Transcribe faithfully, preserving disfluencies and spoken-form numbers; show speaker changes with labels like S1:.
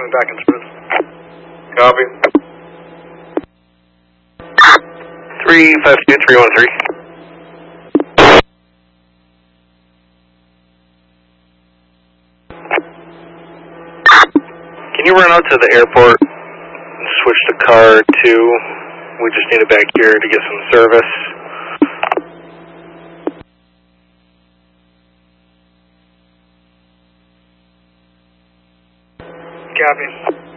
S1: coming back in Smith. Copy. three five two three one three. Can you run out to the airport and switch to car two? We just need it back here to get some service. Copy.